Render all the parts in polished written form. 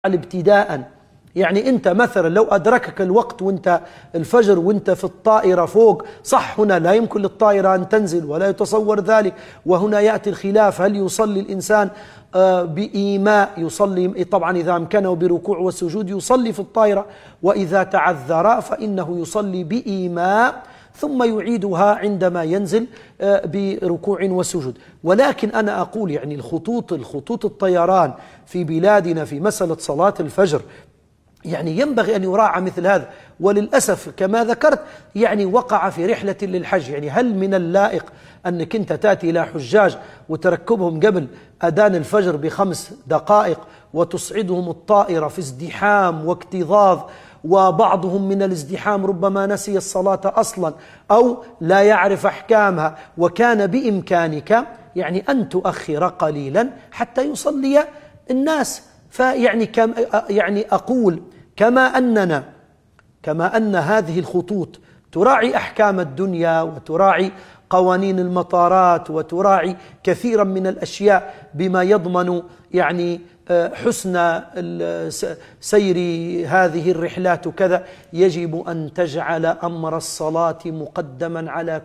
ابتداء. يعني أنت مثلا لو أدركك الوقت وأنت الفجر وأنت في الطائرة فوق، صح هنا لا يمكن للطائرة أن تنزل ولا يتصور ذلك، وهنا يأتي الخلاف، هل يصلي الإنسان بإيماء، يصلي طبعا إذا أمكنه بركوع والسجود يصلي في الطائرة، وإذا تعذر فإنه يصلي بإيماء ثم يعيدها عندما ينزل بركوع وسجود. ولكن أنا أقول يعني الخطوط الطيران في بلادنا في مسألة صلاة الفجر يعني ينبغي أن يراعى مثل هذا. وللأسف كما ذكرت يعني وقع في رحلة للحج. يعني هل من اللائق أنك أنت تأتي إلى حجاج وتركبهم قبل أذان الفجر ب5 دقائق وتصعدهم الطائرة في ازدحام واكتظاظ، وبعضهم من الازدحام ربما نسي الصلاة أصلا أو لا يعرف أحكامها، وكان بإمكانك يعني أن تؤخر قليلا حتى يصلي الناس. فيعني يعني أقول كما أن هذه الخطوط تراعي أحكام الدنيا وتراعي قوانين المطارات وتراعي كثيرا من الأشياء بما يضمن يعني حسن سير هذه الرحلات وكذا، يجب أن تجعل أمر الصلاة مقدما على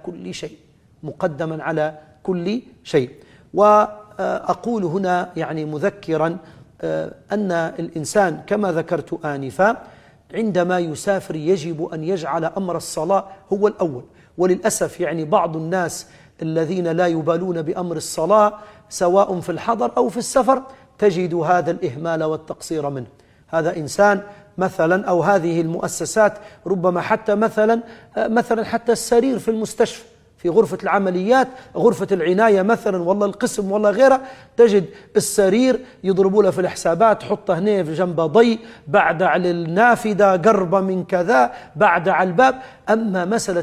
كل شيء. وأقول هنا يعني مذكرا أن الإنسان كما ذكرت آنفا عندما يسافر يجب أن يجعل أمر الصلاة هو الأول. وللأسف يعني بعض الناس الذين لا يبالون بأمر الصلاة سواء في الحضر أو في السفر تجد هذا الإهمال والتقصير منه. هذا إنسان مثلا أو هذه المؤسسات ربما حتى مثلا حتى السرير في المستشفى في غرفة العمليات، غرفة العناية مثلا والله القسم والله غيره، تجد السرير يضربوا له في الحسابات، حطه هنا في جنبه ضي، بعد على النافذة قربة من كذا، بعد على الباب. أما مسألة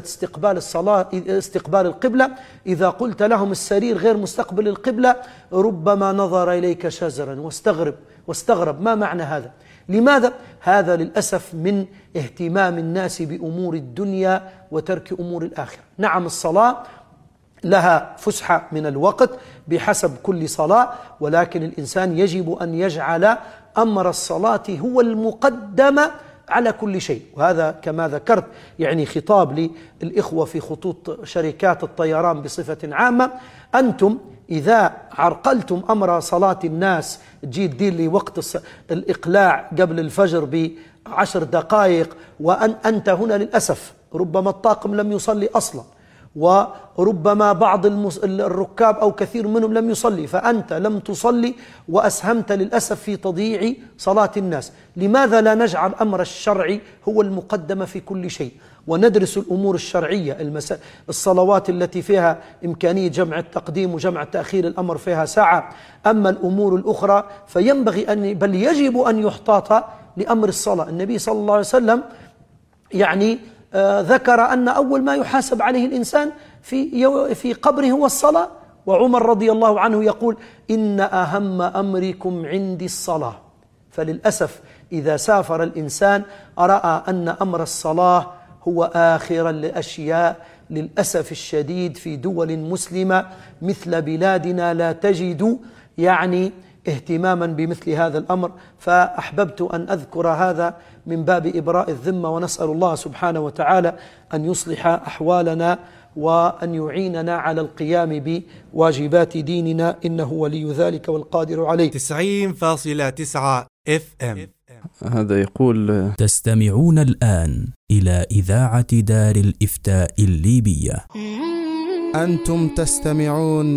استقبال القبلة، إذا قلت لهم السرير غير مستقبل القبلة ربما نظر إليك شزرا واستغرب ما معنى هذا؟ لماذا؟ هذا للأسف من اهتمام الناس بأمور الدنيا وترك أمور الآخرة. نعم الصلاة لها فسحة من الوقت بحسب كل صلاة، ولكن الإنسان يجب أن يجعل أمر الصلاة هو المقدم على كل شيء. وهذا كما ذكرت يعني خطاب للإخوة في خطوط شركات الطيران بصفة عامة. أنتم إذا عرقلتم أمر صلاة الناس، تجي تدير لي وقت الإقلاع قبل الفجر ب10 دقائق، وأنت هنا للأسف ربما الطاقم لم يصلي أصلا، وربما بعض الركاب أو كثير منهم لم يصلي، فأنت لم تصلي وأسهمت للأسف في تضييع صلاة الناس. لماذا لا نجعل أمر الشرع هو المقدم في كل شيء، وندرس الأمور الشرعية الصلوات التي فيها إمكانية جمع التقديم وجمع التأخير الأمر فيها ساعة. أما الأمور الأخرى فينبغي بل يجب أن يحتاط لأمر الصلاة. النبي صلى الله عليه وسلم يعني ذكر أن أول ما يحاسب عليه الإنسان في قبره هو الصلاة. وعمر رضي الله عنه يقول إن أهم أمركم عندي الصلاة. فللأسف إذا سافر الإنسان رأى أن أمر الصلاة هو آخر الأشياء. للأسف الشديد في دول مسلمة مثل بلادنا لا تجد يعني اهتماما بمثل هذا الأمر. فأحببت أن أذكر هذا من باب إبراء الذمة، ونسأل الله سبحانه وتعالى أن يصلح أحوالنا وأن يعيننا على القيام بواجبات ديننا، إنه ولي ذلك والقادر عليه. 90.9 FM. هذا يقول: تستمعون الآن إلى إذاعة دار الإفتاء الليبية. أنتم تستمعون